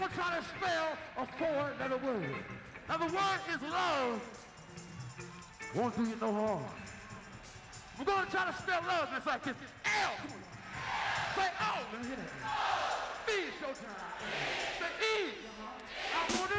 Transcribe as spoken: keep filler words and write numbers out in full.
going to try to spell a four-letter word. Now the word is love. Won't do you no harm. We're going to try to spell love, and it's like this. L. Say O. Let me hear that. B is showtime. Say E. I'm gonna